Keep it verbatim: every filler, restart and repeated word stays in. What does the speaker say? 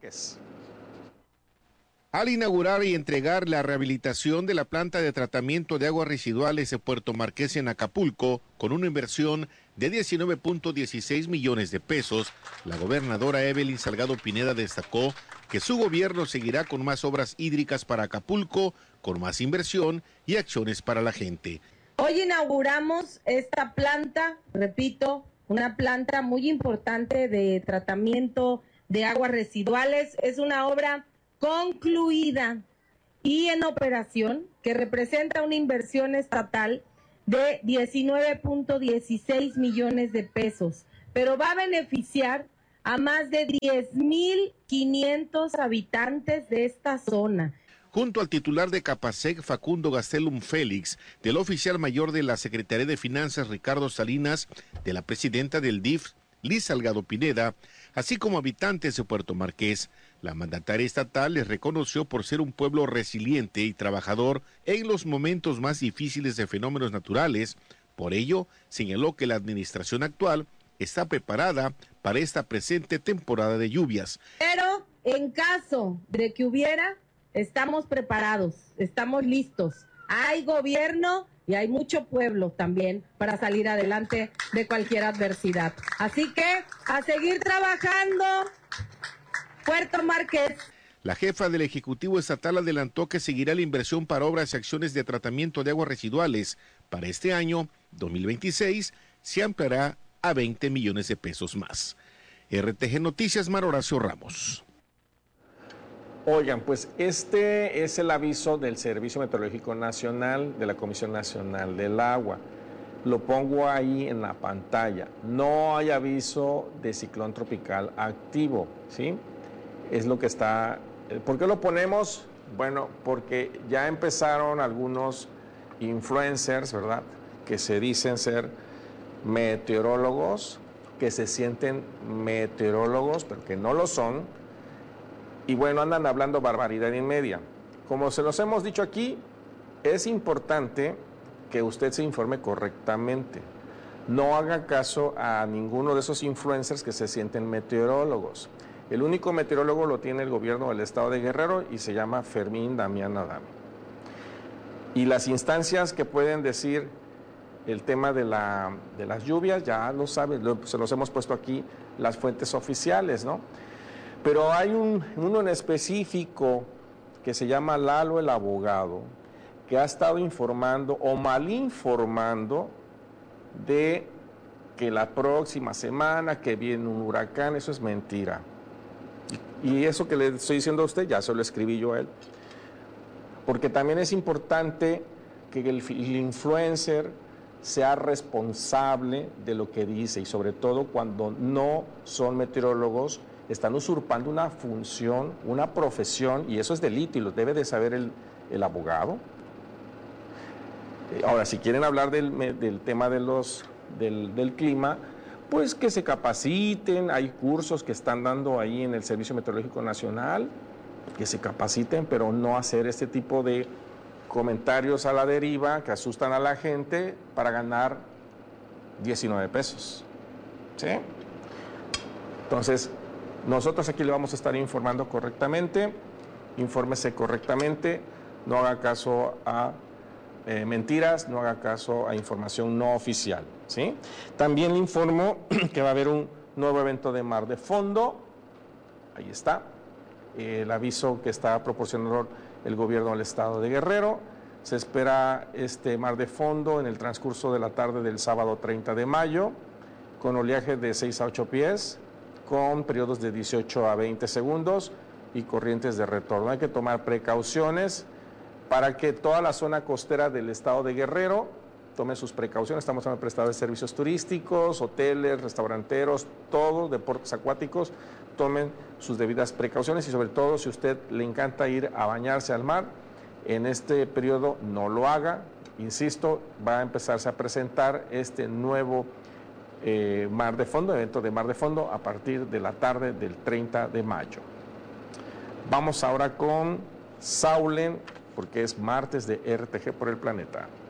Márquez. Al inaugurar y entregar la rehabilitación de la planta de tratamiento de aguas residuales de Puerto Marqués en Acapulco, con una inversión de diecinueve punto dieciséis millones de pesos, la gobernadora Evelyn Salgado Pineda destacó que su gobierno seguirá con más obras hídricas para Acapulco, con más inversión y acciones para la gente. Hoy inauguramos esta planta, repito, una planta muy importante de tratamiento de aguas residuales. Es una obra concluida y en operación que representa una inversión estatal de diecinueve punto dieciséis millones de pesos, pero va a beneficiar a más de diez mil quinientos habitantes de esta zona. Junto al titular de Capasec, Facundo Gastelum Félix, del oficial mayor de la Secretaría de Finanzas, Ricardo Salinas, de la presidenta del D I F, Liz Salgado Pineda, así como habitantes de Puerto Marqués, la mandataria estatal les reconoció por ser un pueblo resiliente y trabajador en los momentos más difíciles de fenómenos naturales. Por ello, señaló que la administración actual está preparada para esta presente temporada de lluvias. Pero en caso de que hubiera, estamos preparados, estamos listos. Hay gobierno y hay mucho pueblo también para salir adelante de cualquier adversidad. Así que a seguir trabajando, Puerto Marqués. La jefa del Ejecutivo Estatal adelantó que seguirá la inversión para obras y acciones de tratamiento de aguas residuales. Para este año, dos mil veintiséis, se ampliará a veinte millones de pesos más. R T G Noticias, Mar Horacio Ramos. Oigan, pues este es el aviso del Servicio Meteorológico Nacional, de la Comisión Nacional del Agua. Lo pongo ahí en la pantalla. No hay aviso de ciclón tropical activo, ¿sí? Es lo que está... ¿Por qué lo ponemos? Bueno, porque ya empezaron algunos influencers, ¿verdad?, que se dicen ser meteorólogos, que se sienten meteorólogos, pero que no lo son. Y bueno, andan hablando barbaridad y media. Como se los hemos dicho aquí, es importante que usted se informe correctamente. No haga caso a ninguno de esos influencers que se sienten meteorólogos. El único meteorólogo lo tiene el gobierno del estado de Guerrero y se llama Fermín Damián Adame. Y las instancias que pueden decir el tema de, la, de las lluvias, ya lo saben, lo, se los hemos puesto aquí, las fuentes oficiales, ¿no? Pero hay un, uno en específico que se llama Lalo el Abogado, que ha estado informando o mal informando de que la próxima semana que viene un huracán. Eso es mentira. Y eso que le estoy diciendo a usted, ya se lo escribí yo a él. Porque también es importante que el, el influencer sea responsable de lo que dice, y sobre todo cuando no son meteorólogos, están usurpando una función, una profesión, y eso es delito y lo debe de saber el, el abogado. Ahora, si quieren hablar del, del tema de los, del, del clima, pues que se capaciten. Hay cursos que están dando ahí en el Servicio Meteorológico Nacional, que se capaciten, pero no hacer este tipo de comentarios a la deriva que asustan a la gente para ganar diecinueve pesos. ¿Sí? Entonces, nosotros aquí le vamos a estar informando correctamente. Infórmese correctamente, no haga caso a eh, mentiras, no haga caso a información no oficial, ¿sí? También le informo que va a haber un nuevo evento de Mar de Fondo. Ahí está, eh, el aviso que está proporcionando el gobierno del estado de Guerrero. Se espera este Mar de Fondo en el transcurso de la tarde del sábado treinta de mayo, con oleaje de seis a ocho pies, con periodos de dieciocho a veinte segundos y corrientes de retorno. Hay que tomar precauciones para que toda la zona costera del estado de Guerrero tome sus precauciones. Estamos dando prestado de servicios turísticos, hoteles, restauranteros, todos, deportes acuáticos, tomen sus debidas precauciones, y sobre todo si a usted le encanta ir a bañarse al mar, en este periodo no lo haga. Insisto, va a empezarse a presentar este nuevo Eh, Mar de Fondo, evento de Mar de Fondo, a partir de la tarde del treinta de mayo. Vamos ahora con Saulen, porque es martes de R T G por el Planeta.